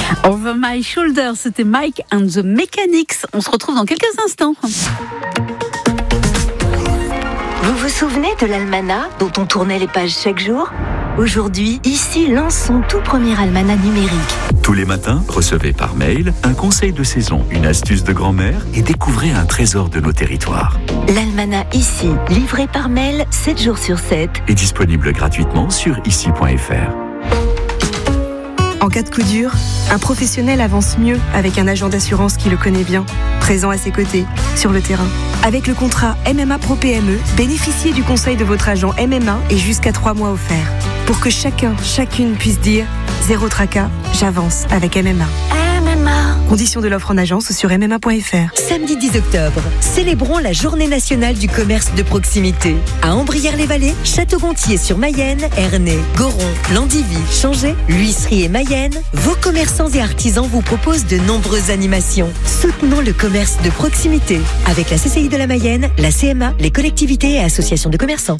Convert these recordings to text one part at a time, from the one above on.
Over My Shoulder, c'était Mike and the Mechanics. On se retrouve dans quelques instants. Vous vous souvenez de l'almanach dont on tournait les pages chaque jour ? Aujourd'hui, ici lance son tout premier almanach numérique. Tous les matins, recevez par mail un conseil de saison, une astuce de grand-mère et découvrez un trésor de nos territoires. L'almanach ici, livré par mail 7 jours sur 7. Est disponible gratuitement sur ici.fr. En cas de coup dur, un professionnel avance mieux avec un agent d'assurance qui le connaît bien, présent à ses côtés, sur le terrain. Avec le contrat MMA Pro PME, bénéficiez du conseil de votre agent MMA et jusqu'à 3 mois offerts. Pour que chacune puisse dire « Zéro tracas, j'avance avec MMA ». Conditions de l'offre en agence ou sur mma.fr. Samedi 10 octobre, célébrons la Journée nationale du commerce de proximité. À Ambrières-les-Vallées, Château-Gontier-sur-Mayenne, Ernée, Goron, Landivy, Changé, l'Huisserie et Mayenne, vos commerçants et artisans vous proposent de nombreuses animations. Soutenons le commerce de proximité avec la CCI de la Mayenne, la CMA, les collectivités et associations de commerçants.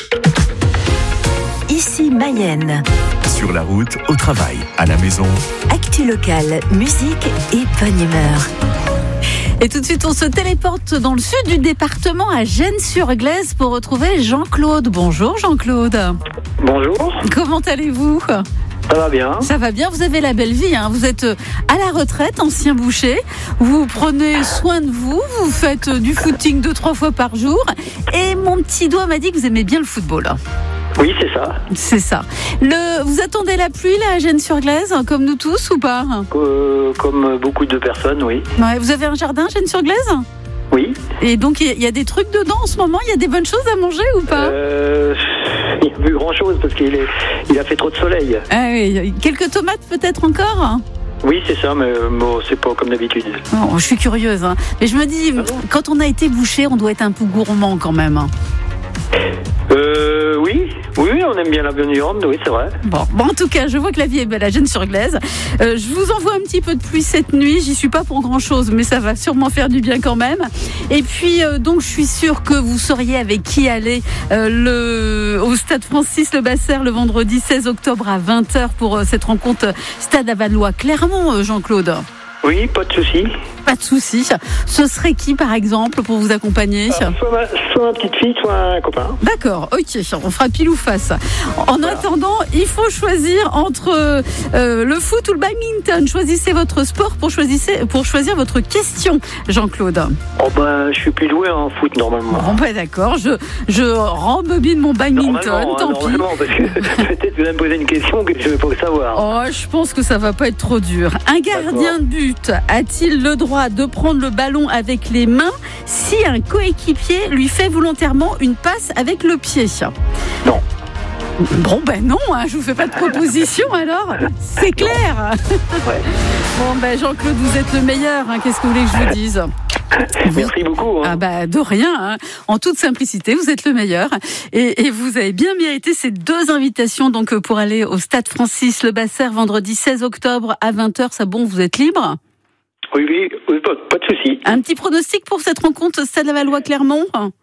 Ici Mayenne. Sur la route, au travail, à la maison. Actu locale, musique et bonne humeur. Et tout de suite, on se téléporte dans le sud du département, à Gennes-sur-Glaize, pour retrouver Jean-Claude. Bonjour Jean-Claude. Bonjour. Comment allez-vous ? Ça va bien. Ça va bien, vous avez la belle vie, hein. Vous êtes à la retraite, ancien boucher, vous prenez soin de vous, vous faites du footing 2-3 fois par jour, et mon petit doigt m'a dit que vous aimez bien le football. Oui, c'est ça. C'est ça. Vous attendez la pluie là à Gennes-sur-Glaize, comme nous tous, ou pas ? Comme beaucoup de personnes, oui. Ouais, vous avez un jardin à Gennes-sur-Glaize ? Oui. Et donc il y a des trucs dedans en ce moment, il y a des bonnes choses à manger ou pas ? Il n'y a plus grand chose parce qu'il a fait trop de soleil. Ah oui, quelques tomates peut-être encore ? Oui, c'est ça, mais bon, c'est pas comme d'habitude. Oh, je suis curieuse, hein. Mais je me dis, quand on a été boucher, on doit être un peu gourmand quand même. Oui, on aime bien la viande, oui, c'est vrai. Bon, en tout cas, je vois que la vie est belle à Gennes-sur-Glaize. Je vous envoie un petit peu de pluie cette nuit. J'y suis pas pour grand-chose, mais ça va sûrement faire du bien quand même. Et puis, donc, je suis sûre que vous sauriez avec qui aller au Stade Francis Le Basser le vendredi 16 octobre à 20h pour cette rencontre Stade Avalois-Clermont, Jean-Claude. Oui, pas de souci. Pas de souci. Ce serait qui, par exemple, pour vous accompagner ? Soit ma petite fille, soit un copain. D'accord, ok, on fera pile ou face. En attendant, il faut choisir entre le foot ou le badminton. Choisissez votre sport pour choisir votre question, Jean-Claude. Oh ben, je suis plus doué en foot normalement. Bon ben d'accord, je rembobine mon badminton, tant pis. Parce que peut-être que vous allez me poser une question que je ne vais pas savoir. Oh, je pense que ça va pas être trop dur. Un gardien de but a-t-il le droit de prendre le ballon avec les mains si un coéquipier lui fait volontairement une passe avec le pied ? Non. Bon ben non, hein, je vous fais pas de proposition alors, c'est clair. Ouais. Bon ben Jean-Claude, vous êtes le meilleur, hein. Qu'est-ce que vous voulez que je vous dise ? Merci beaucoup. Ah bah de rien, hein. En toute simplicité, vous êtes le meilleur et vous avez bien mérité ces 2 invitations donc pour aller au Stade Francis Le Basser vendredi 16 octobre à 20h. Ça bon, vous êtes libre ? Oui, pas de souci. Un petit pronostic pour cette rencontre Stade Lavallois-Clermont ?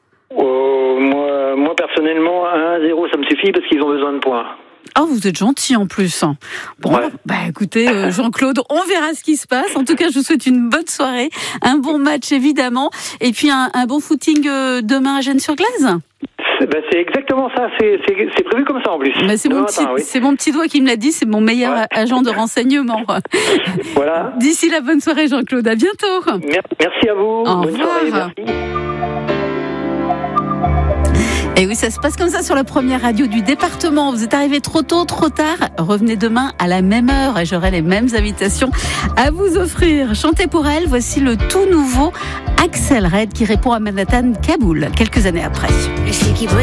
Moi personnellement 1-0 ça me suffit parce qu'ils ont besoin de points. Oh, vous êtes gentil en plus. Bon, ouais. Bah écoutez, Jean-Claude, on verra ce qui se passe. En tout cas, je vous souhaite une bonne soirée, un bon match évidemment, et puis un bon footing demain à Gennes-sur-Glaize. C'est exactement ça, c'est prévu comme ça en plus. Bah, c'est mon petit doigt qui me l'a dit, c'est mon meilleur agent de renseignement. Voilà. D'ici la bonne soirée Jean-Claude, à bientôt. Merci à vous. Au bonne revoir. soirée, merci. Et oui, ça se passe comme ça sur la première radio du département. Vous êtes arrivés trop tôt, trop tard. Revenez demain à la même heure et j'aurai les mêmes invitations à vous offrir. Chantez pour elle, voici le tout nouveau Axel Red qui répond à Manhattan Kaboul quelques années après.